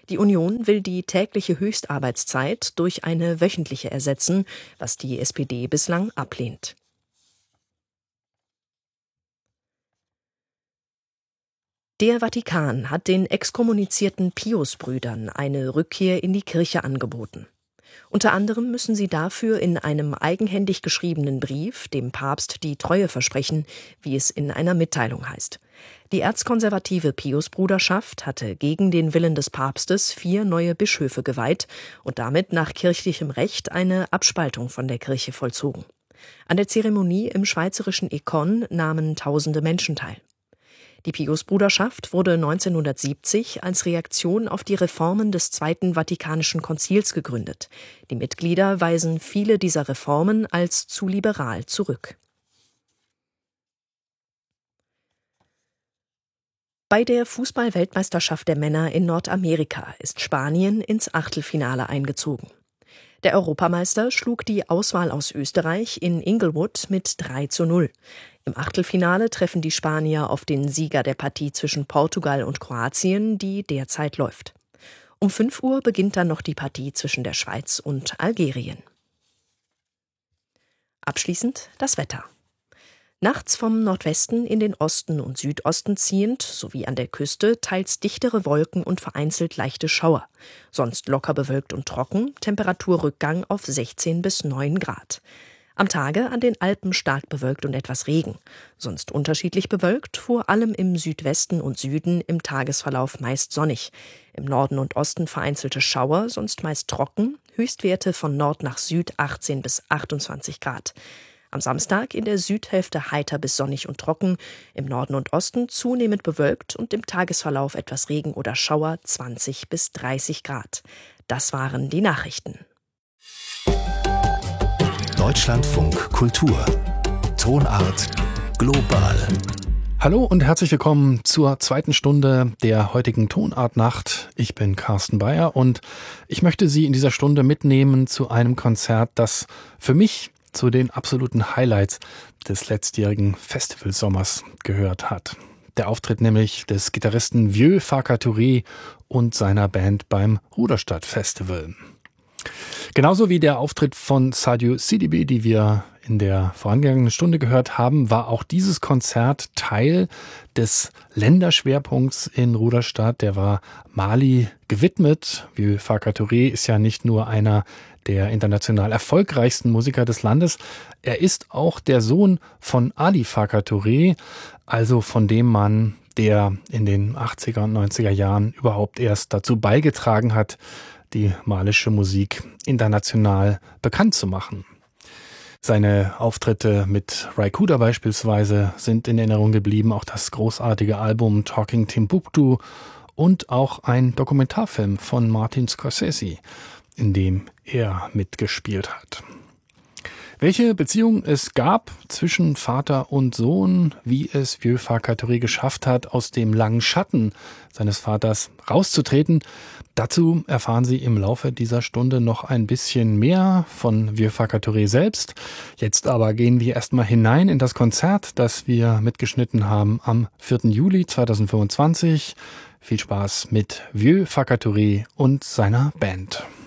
Die Union will die tägliche Höchstarbeitszeit durch eine wöchentliche ersetzen, was die SPD bislang ablehnt. Der Vatikan hat den exkommunizierten Piusbrüdern eine Rückkehr in die Kirche angeboten. Unter anderem müssen sie dafür in einem eigenhändig geschriebenen Brief dem Papst die Treue versprechen, wie es in einer Mitteilung heißt. Die erzkonservative Piusbruderschaft hatte gegen den Willen des Papstes 4 neue Bischöfe geweiht und damit nach kirchlichem Recht eine Abspaltung von der Kirche vollzogen. An der Zeremonie im schweizerischen Écon nahmen tausende Menschen teil. Die Piusbruderschaft wurde 1970 als Reaktion auf die Reformen des Zweiten Vatikanischen Konzils gegründet. Die Mitglieder weisen viele dieser Reformen als zu liberal zurück. Bei der Fußball-Weltmeisterschaft der Männer in Nordamerika ist Spanien ins Achtelfinale eingezogen. Der Europameister schlug die Auswahl aus Österreich in Inglewood mit 3:0. Im Achtelfinale treffen die Spanier auf den Sieger der Partie zwischen Portugal und Kroatien, die derzeit läuft. Um 5 Uhr beginnt dann noch die Partie zwischen der Schweiz und Algerien. Abschließend das Wetter. Nachts vom Nordwesten in den Osten und Südosten ziehend, sowie an der Küste teils dichtere Wolken und vereinzelt leichte Schauer. Sonst locker bewölkt und trocken, Temperaturrückgang auf 16 bis 9 Grad. Am Tage an den Alpen stark bewölkt und etwas Regen. Sonst unterschiedlich bewölkt, vor allem im Südwesten und Süden im Tagesverlauf meist sonnig. Im Norden und Osten vereinzelte Schauer, sonst meist trocken, Höchstwerte von Nord nach Süd 18 bis 28 Grad. Am Samstag in der Südhälfte heiter bis sonnig und trocken, im Norden und Osten zunehmend bewölkt und im Tagesverlauf etwas Regen oder Schauer 20 bis 30 Grad. Das waren die Nachrichten. Deutschlandfunk Kultur. Tonart global. Hallo und herzlich willkommen zur zweiten Stunde der heutigen Tonartnacht. Ich bin Carsten Bayer und ich möchte Sie in dieser Stunde mitnehmen zu einem Konzert, das für mich zu den absoluten Highlights des letztjährigen Festivalsommers gehört hat. Der Auftritt nämlich des Gitarristen Vieux Farka und seiner Band beim Ruderstadt Festival. Genauso wie der Auftritt von Sadio Sidibé, die wir in der vorangegangenen Stunde gehört haben, war auch dieses Konzert Teil des Länderschwerpunkts in Ruderstadt. Der war Mali gewidmet. Vieux Farka ist ja nicht nur einer der international erfolgreichsten Musiker des Landes. Er ist auch der Sohn von Ali Farka Touré, also von dem Mann, der in den 80er und 90er Jahren überhaupt erst dazu beigetragen hat, die malische Musik international bekannt zu machen. Seine Auftritte mit Ray Cooder beispielsweise sind in Erinnerung geblieben, auch das großartige Album Talking Timbuktu und auch ein Dokumentarfilm von Martin Scorsese, in dem er mitgespielt hat. Welche Beziehung es gab zwischen Vater und Sohn, wie es Vieux Farka geschafft hat, aus dem langen Schatten seines Vaters rauszutreten, dazu erfahren Sie im Laufe dieser Stunde noch ein bisschen mehr von Vieux Farka selbst. Jetzt aber gehen wir erstmal hinein in das Konzert, das wir mitgeschnitten haben am 4. Juli 2025. Viel Spaß mit Vieux Farka und seiner Band.